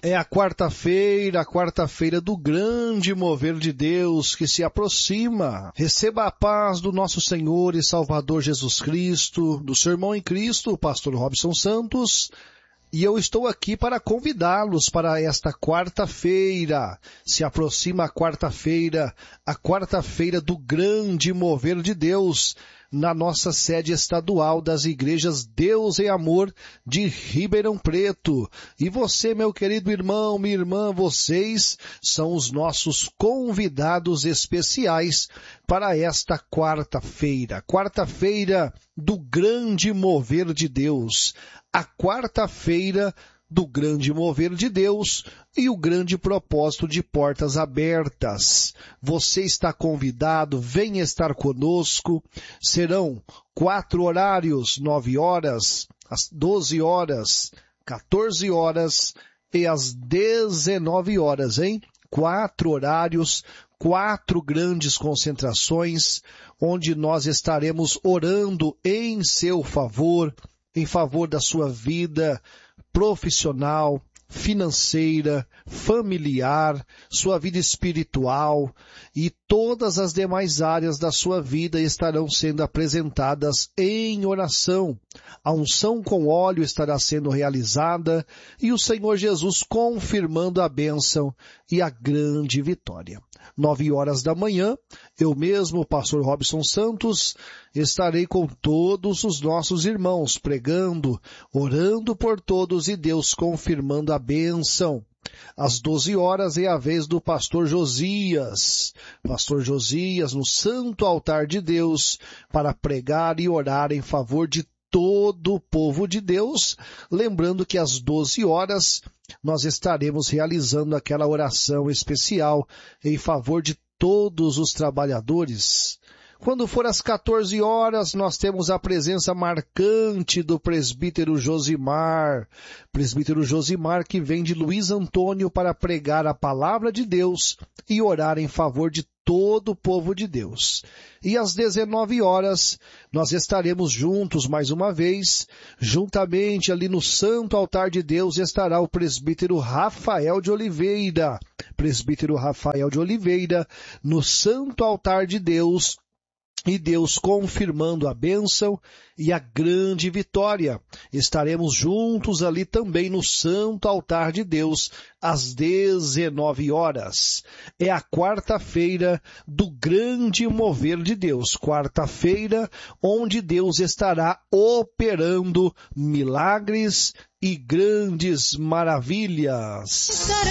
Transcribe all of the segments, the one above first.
É a quarta-feira do grande mover de Deus que se aproxima. Receba a paz do nosso Senhor e Salvador Jesus Cristo, do seu irmão em Cristo, o pastor Robson Santos. E eu estou aqui para convidá-los para esta quarta-feira. Se aproxima a quarta-feira do grande mover de Deus, na nossa sede estadual das igrejas Deus e Amor de Ribeirão Preto. E você, meu querido irmão, minha irmã, vocês são os nossos convidados especiais para esta quarta-feira do grande mover de Deus. A quarta-feira do grande mover de Deus e o grande propósito de portas abertas. Você está convidado, venha estar conosco. Serão 4 horários, 9 horas, às 12 horas, 14 horas e às 19 horas, hein? 4 horários, 4 grandes concentrações, onde nós estaremos orando em seu favor, em favor da sua vida profissional, financeira, familiar, sua vida espiritual e todas as demais áreas da sua vida estarão sendo apresentadas em oração. A unção com óleo estará sendo realizada e o Senhor Jesus confirmando a bênção e a grande vitória. 9 horas da manhã, eu mesmo, o pastor Robson Santos, estarei com todos os nossos irmãos pregando, orando por todos e Deus confirmando a bênção. Às 12 horas é a vez do pastor Josias. Pastor Josias no santo altar de Deus para pregar e orar em favor de todo o povo de Deus. Lembrando que às 12 horas nós estaremos realizando aquela oração especial em favor de todos os trabalhadores. Quando for às 14 horas, nós temos a presença marcante do presbítero Josimar. Presbítero Josimar que vem de Luiz Antônio para pregar a palavra de Deus e orar em favor de todo o povo de Deus. E às 19 horas, nós estaremos juntos mais uma vez. Juntamente ali no santo altar de Deus estará o presbítero Rafael de Oliveira. Presbítero Rafael de Oliveira no santo altar de Deus. E Deus confirmando a bênção e a grande vitória. Estaremos juntos ali também no santo altar de Deus às 19 horas. É a quarta-feira do grande mover de Deus. Quarta-feira onde Deus estará operando milagres e grandes maravilhas.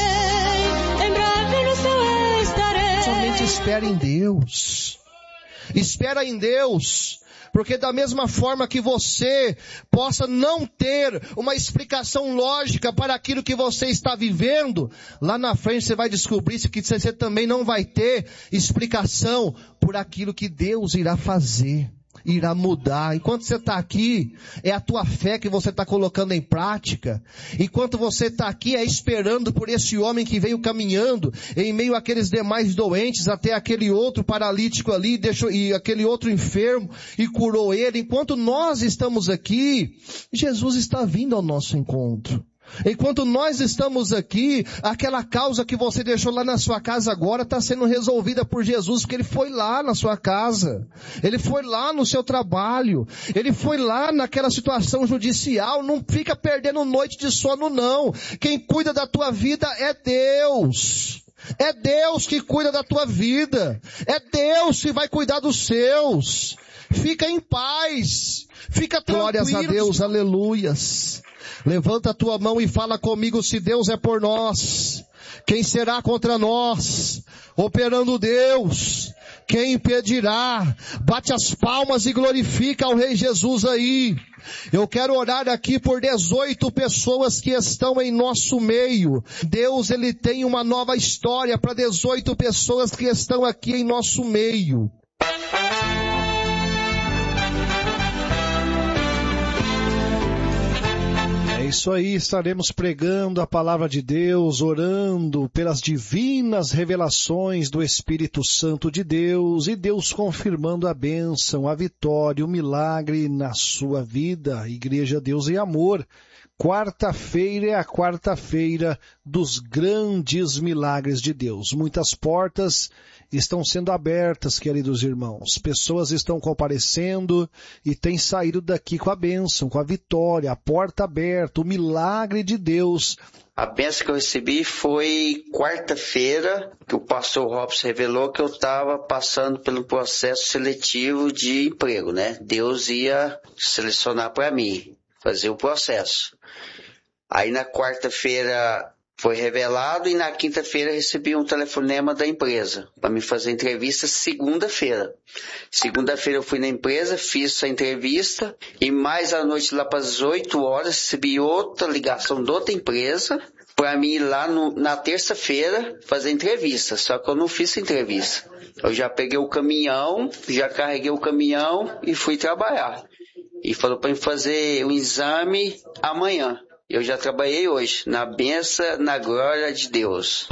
Estarei, em breve no céu estarei. Somente espere em Deus. Espera em Deus, porque da mesma forma que você possa não ter uma explicação lógica para aquilo que você está vivendo, lá na frente você vai descobrir que você também não vai ter explicação por aquilo que Deus irá fazer, irá mudar. Enquanto você está aqui, é a tua fé que você está colocando em prática. Enquanto você está aqui, é esperando por esse homem que veio caminhando em meio àqueles demais doentes, até aquele outro paralítico ali, e aquele outro enfermo, e curou ele. Enquanto nós estamos aqui, Jesus está vindo ao nosso encontro. Enquanto nós estamos aqui, aquela causa que você deixou lá na sua casa agora está sendo resolvida por Jesus, porque Ele foi lá na sua casa, Ele foi lá no seu trabalho, Ele foi lá naquela situação judicial. Não fica perdendo noite de sono não. Quem cuida da tua vida é Deus. É Deus que cuida da tua vida. É Deus que vai cuidar dos seus. Fica em paz. Fica tranquilo. Glórias a Deus, aleluias. Levanta a tua mão e fala comigo: se Deus é por nós, quem será contra nós? Operando Deus, quem impedirá? Bate as palmas e glorifica ao Rei Jesus aí. Eu quero orar aqui por 18 pessoas que estão em nosso meio. Deus, Ele tem uma nova história para 18 pessoas que estão aqui em nosso meio. É isso aí, estaremos pregando a palavra de Deus, orando pelas divinas revelações do Espírito Santo de Deus e Deus confirmando a bênção, a vitória, o milagre na sua vida. Igreja Deus e Amor, Quarta-feira é a quarta-feira dos grandes milagres de Deus. Muitas portas estão sendo abertas, queridos irmãos. Pessoas estão comparecendo e têm saído daqui com a bênção, com a vitória, a porta aberta, o milagre de Deus. A bênção que eu recebi foi quarta-feira, que o pastor Robson revelou que eu estava passando pelo processo seletivo de emprego, né? Deus ia selecionar para mim, fazer o processo. Aí na quarta-feira foi revelado e na quinta-feira recebi um telefonema da empresa para me fazer entrevista segunda-feira. Segunda-feira eu fui na empresa, fiz essa entrevista e mais à noite, lá para as 8 horas, recebi outra ligação de outra empresa para mim ir lá na terça-feira fazer entrevista. Só que eu não fiz entrevista. Eu já peguei o caminhão, já carreguei o caminhão e fui trabalhar. E falou para mim fazer o exame amanhã. Eu já trabalhei hoje, na bênção, na glória de Deus.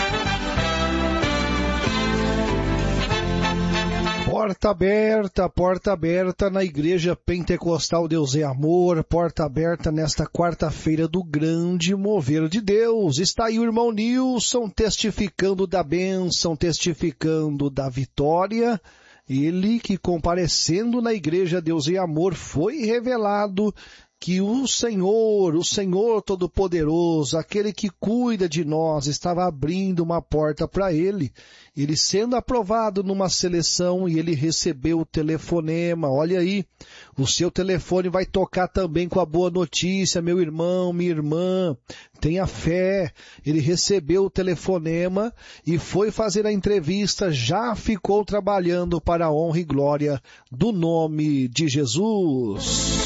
Porta aberta na Igreja Pentecostal Deus é Amor, porta aberta nesta quarta-feira do grande mover de Deus. Está aí o irmão Nilson testificando da bênção, testificando da vitória. Ele que comparecendo na Igreja Deus é Amor foi revelado que o Senhor Todo-Poderoso, aquele que cuida de nós, estava abrindo uma porta para ele. Ele sendo aprovado numa seleção e ele recebeu o telefonema. Olha aí, o seu telefone vai tocar também com a boa notícia, meu irmão, minha irmã. Tenha fé. Ele recebeu o telefonema e foi fazer a entrevista, já ficou trabalhando para a honra e glória do nome de Jesus.